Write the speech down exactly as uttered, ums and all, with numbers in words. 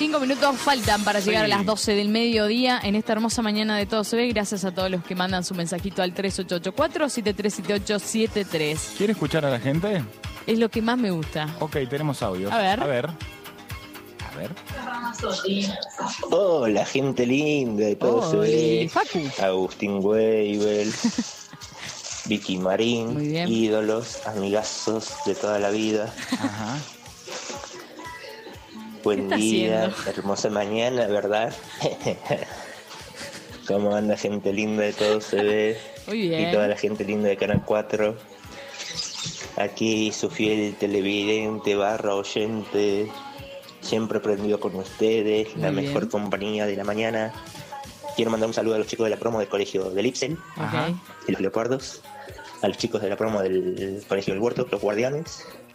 Cinco minutos faltan para llegar Sí. a las doce del mediodía en esta hermosa mañana de Todo Se Ve. Gracias a todos los que mandan su mensajito al tres ocho ocho cuatro, siete tres siete ocho, siete tres. ¿Quiere escuchar a la gente? Es lo que más me gusta. Ok, tenemos audios. A ver. A ver. A ver. Hola, gente linda de Todo Se Oli, Ve. Facu. Agustín Weibel, Vicky Muy Marín, bien. ídolos, amigazos de toda la vida. Ajá. Buen está día, haciendo? hermosa mañana, ¿verdad? ¿Cómo anda gente linda de Todo Se Ve? Muy bien. Y toda la gente linda de Canal cuatro. Aquí su fiel televidente barra oyente, siempre prendido con ustedes, Muy la bien. mejor compañía de la mañana. Quiero mandar un saludo a los chicos de la promo del colegio del Ipsen Ajá. Ok. y los Leopardos, a los chicos de la promo del colegio del Huerto, los Guardianes,